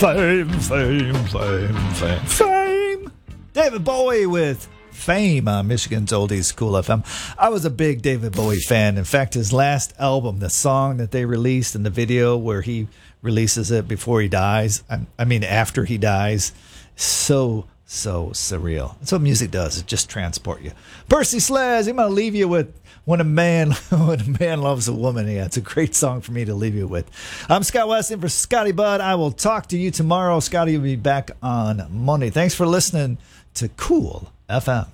Fame. David Bowie with Fame on Michigan's Oldies Cool FM. I was a big David Bowie fan. In fact, his last album, the song that they released in the video where he releases it before he dies, I mean after he dies, so surreal. That's what music does. It just transport you. Percy Sledge, I'm going to leave you with When a Man Loves a Woman. Yeah, it's a great song for me to leave you with. I'm Scott Weston for Scotty Bud. I will talk to you tomorrow. Scotty will be back on Monday. Thanks for listening to Cool FM.